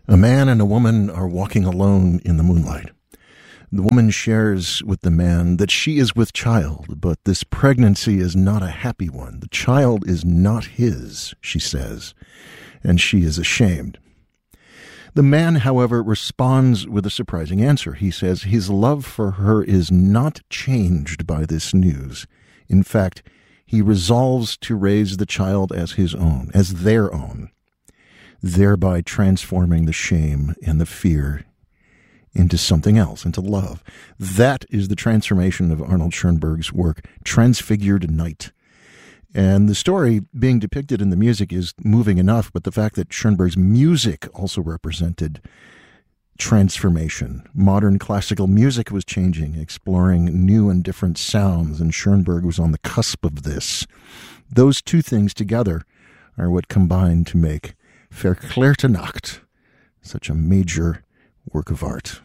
A man and a woman are walking alone in the moonlight. The woman shares with the man that she is with child, but this pregnancy is not a happy one. The child is not his, she says, and she is ashamed. The man, however, responds with a surprising answer. He says his love for her is not changed by this news. In fact, he resolves to raise the child as his own, as their own, thereby transforming the shame and the fear into something else, into love. That is the transformation of Arnold Schoenberg's work, Transfigured Night. And the story being depicted in the music is moving enough, but the fact that Schoenberg's music also represented transformation. Modern classical music was changing, exploring new and different sounds, and Schoenberg was on the cusp of this. Those two things together are what combined to make Verklärte Nacht such a major work of art.